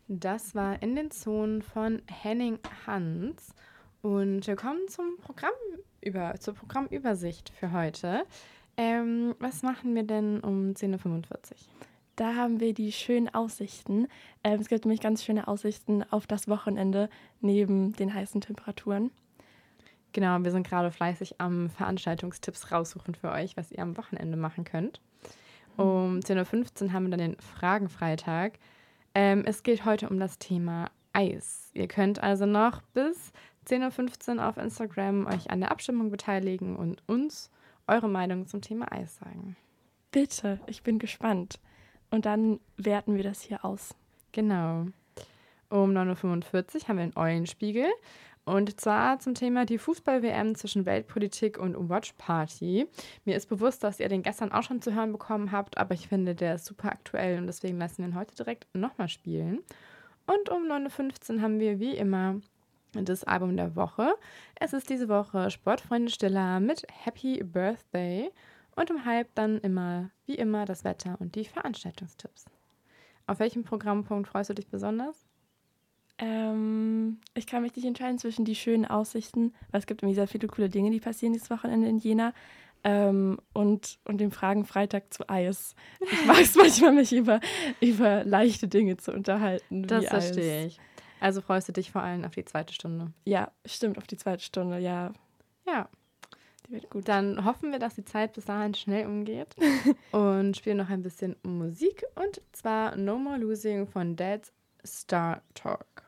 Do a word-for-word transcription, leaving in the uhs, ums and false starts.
Das war in den Zonen von Henning Hans. Und wir kommen zum Programm über, zur Programmübersicht für heute. Ähm, was machen wir denn um zehn Uhr fünfundvierzig? Da haben wir die schönen Aussichten. Ähm, es gibt nämlich ganz schöne Aussichten auf das Wochenende neben den heißen Temperaturen. Genau, wir sind gerade fleißig am Veranstaltungstipps raussuchen für euch, was ihr am Wochenende machen könnt. Um zehn Uhr fünfzehn haben wir dann den Fragenfreitag. Ähm, es geht heute um das Thema Eis. Ihr könnt also noch bis zehn Uhr fünfzehn auf Instagram euch an der Abstimmung beteiligen und uns eure Meinung zum Thema Eis sagen. Bitte, ich bin gespannt. Und dann werten wir das hier aus. Genau. Um neun Uhr fünfundvierzig haben wir einen Eulenspiegel. Und zwar zum Thema die Fußball-W M zwischen Weltpolitik und Watch Party. Mir ist bewusst, dass ihr den gestern auch schon zu hören bekommen habt, aber ich finde, der ist super aktuell und deswegen lassen wir ihn heute direkt nochmal spielen. Und um neun Uhr fünfzehn haben wir wie immer das Album der Woche. Es ist diese Woche Sportfreunde Stiller mit Happy Birthday und um halb dann immer, wie immer, das Wetter und die Veranstaltungstipps. Auf welchen Programmpunkt freust du dich besonders? Ähm, ich kann mich nicht entscheiden zwischen die schönen Aussichten, weil es gibt irgendwie sehr viele coole Dinge, die passieren dieses Wochenende in Jena, ähm, und, und dem Fragenfreitag zu Eis. Ich mag es manchmal, mich über, über leichte Dinge zu unterhalten. Das wie verstehe Eis. ich. Also freust du dich vor allem auf die zweite Stunde. Ja, stimmt, auf die zweite Stunde, ja. Ja, Die wird gut. dann hoffen wir, dass die Zeit bis dahin schnell umgeht und spielen noch ein bisschen Musik und zwar No More Losing von Dad's Star Talk.